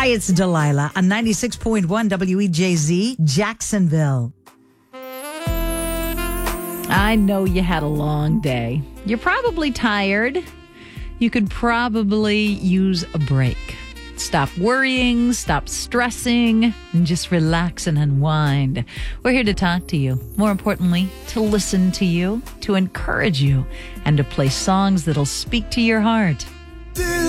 Hi, it's Delilah on 96.1 WEJZ, Jacksonville. I know you had a long day. You're probably tired. You could probably use a break. Stop worrying, stop stressing, and just relax and unwind. We're here to talk to you. More importantly, to listen to you, to encourage you, and to play songs that'll speak to your heart.